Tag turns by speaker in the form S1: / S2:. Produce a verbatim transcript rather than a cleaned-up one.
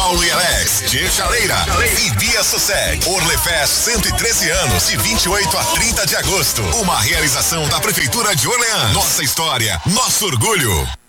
S1: Paulo e Alex, Tia Chaleira e Bia Sussec. Orlefest cento e treze anos, de vinte e oito a trinta de agosto. Uma realização da Prefeitura de Orleans. Nossa história, nosso orgulho.